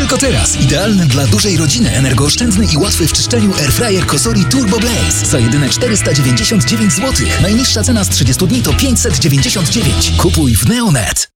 Tylko teraz idealny dla dużej rodziny, energooszczędny i łatwy w czyszczeniu airfryer Cosori Turbo Blaze za jedyne 499 zł. Najniższa cena z 30 dni to 599. Kupuj w Neonet.